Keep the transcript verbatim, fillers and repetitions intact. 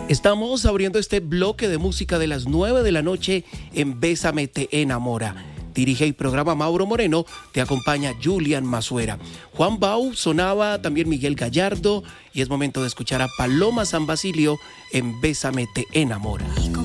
Estamos abriendo este bloque de música de las nueve de la noche en Bésame te enamora. Dirige el programa Mauro Moreno, te acompaña Julian Mazuera. Juan Bau sonaba, también Miguel Gallardo, y es momento de escuchar a Paloma San Basilio en Bésame te enamora.